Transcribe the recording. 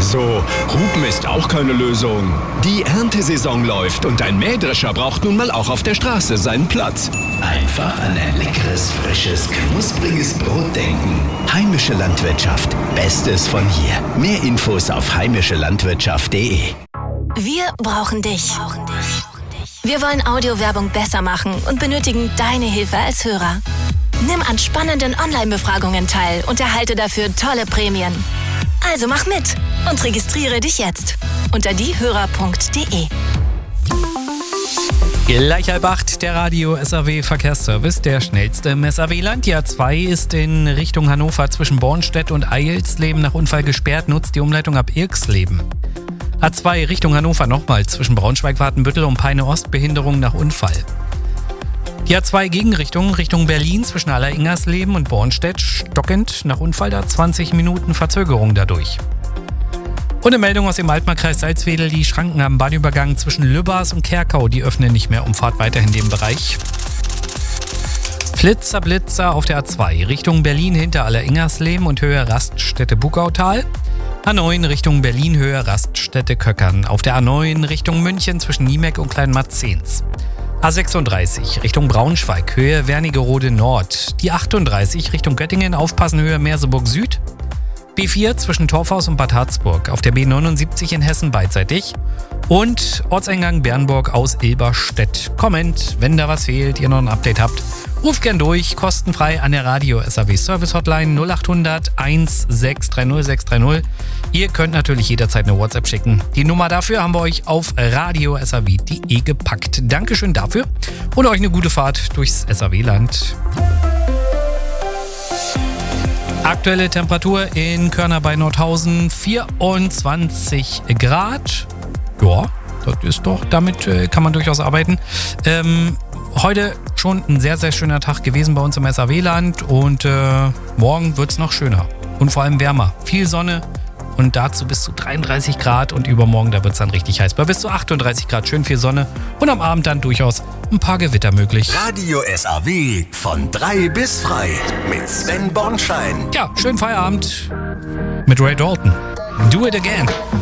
Also, Hupen ist auch keine Lösung. Die Erntesaison läuft und ein Mähdrescher braucht nun mal auch auf der Straße seinen Platz. Einfach an ein leckeres, frisches, knuspriges Brot denken. Heimische Landwirtschaft. Bestes von hier. Mehr Infos auf heimischelandwirtschaft.de. Wir brauchen dich. Wir wollen Audiowerbung besser machen und benötigen deine Hilfe als Hörer. Nimm an spannenden Online-Befragungen teil und erhalte dafür tolle Prämien. Also mach mit und registriere dich jetzt unter diehörer.de. Gleich 7:30, der Radio SAW Verkehrsservice, der schnellste im SAW-Land. Die A2 ist in Richtung Hannover zwischen Bornstedt und Eilsleben nach Unfall gesperrt, nutzt die Umleitung ab Irksleben. A2 Richtung Hannover nochmal zwischen Braunschweig-Watenbüttel und Peine-Ost, Behinderung nach Unfall. Die A2 Gegenrichtung Richtung Berlin zwischen Alleringersleben und Bornstedt stockend nach Unfall, da 20 Minuten Verzögerung dadurch. Und eine Meldung aus dem Altmarkkreis Salzwedel, die Schranken am Bahnübergang zwischen Lübbers und Kerkau, die öffnen nicht mehr, Umfahrt weiterhin in dem Bereich. Blitzer auf der A2 Richtung Berlin hinter Alleringersleben und Höhe Raststätte Bugautal. A9 Richtung Berlin Höhe Raststätte Köckern. Auf der A9 Richtung München zwischen Niemeck und Kleinmarzens. A36 Richtung Braunschweig, Höhe Wernigerode Nord. Die 38 Richtung Göttingen, aufpassen, Höhe Merseburg Süd. B4 zwischen Torfhaus und Bad Harzburg. Auf der B79 in Hessen beidseitig. Und Ortseingang Bernburg aus Ilberstedt. Comment, wenn da was fehlt, ihr noch ein Update habt. Ruft gern durch, kostenfrei an der Radio SAW Service Hotline 0800 1630 630. Ihr könnt natürlich jederzeit eine WhatsApp schicken. Die Nummer dafür haben wir euch auf radiosaw.de gepackt. Dankeschön dafür und euch eine gute Fahrt durchs SAW-Land. Aktuelle Temperatur in Körner bei Nordhausen 24 Grad. Ja, das ist doch, damit kann man durchaus arbeiten. Heute schon ein sehr, sehr schöner Tag gewesen bei uns im SAW-Land und morgen wird es noch schöner und vor allem wärmer. Viel Sonne und dazu bis zu 33 Grad und übermorgen, da wird es dann richtig heiß. Bei bis zu 38 Grad schön viel Sonne und am Abend dann durchaus ein paar Gewitter möglich. Radio SAW von 3 bis frei mit Sven Bornschein. Ja, schönen Feierabend mit Ray Dalton. Do it again.